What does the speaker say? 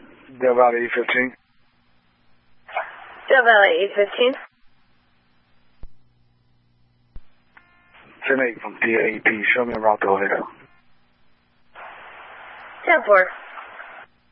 Death Valley E15. Death Valley E15. 10-8 from DAP. Show me a route to O'Hare. 10-4.